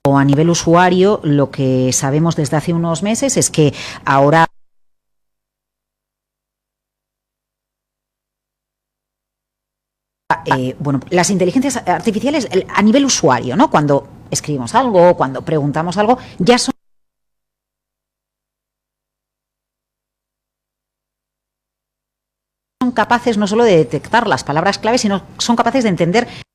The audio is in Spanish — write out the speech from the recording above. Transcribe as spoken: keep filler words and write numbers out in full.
a nivel usuario, lo que sabemos desde hace unos meses es que ahora eh, bueno, las inteligencias artificiales a nivel usuario, ¿no? Cuando escribimos algo, cuando preguntamos algo, ya son capaces no solo de detectar las palabras clave, sino son capaces de entender